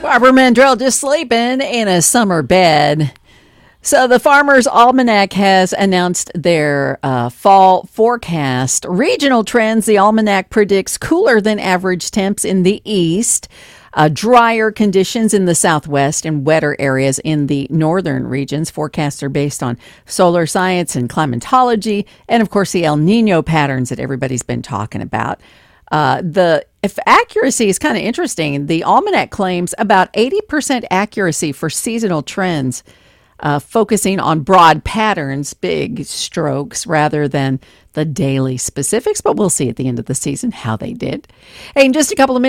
Barbara Mandrell just sleeping in a summer bed. So the Farmer's Almanac has announced their fall forecast. Regional trends, the Almanac predicts cooler than average temps in the east, drier conditions in the southwest, and wetter areas in the northern regions. Forecasts are based on solar science and climatology, and of course the El Nino patterns that everybody's been talking about. If accuracy is kind of interesting, the Almanac claims about 80% accuracy for seasonal trends, focusing on broad patterns, big strokes, rather than the daily specifics. But we'll see at the end of the season how they did. Hey, in just a couple of minutes,